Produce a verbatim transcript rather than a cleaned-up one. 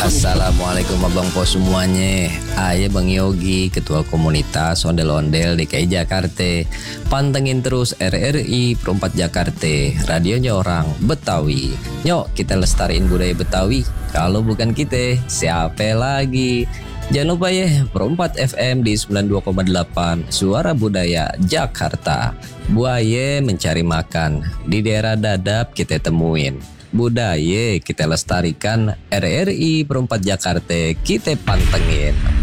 Assalamualaikum abang po semuanya. Ayah Bang Yogi, Ketua Komunitas Ondel-Ondel D K I Jakarta. Pantengin terus R R I Perempat Jakarta, radionya orang Betawi. Yuk kita lestariin budaya Betawi. Kalau bukan kita, siapa lagi? Jangan lupa ya, Perempat F M di sembilan puluh dua koma delapan, Suara Budaya Jakarta. Buaya mencari makan, di daerah Dadap kita temuin. Budaya kita lestarikan, R R I Perempat Jakarta kita pantengin.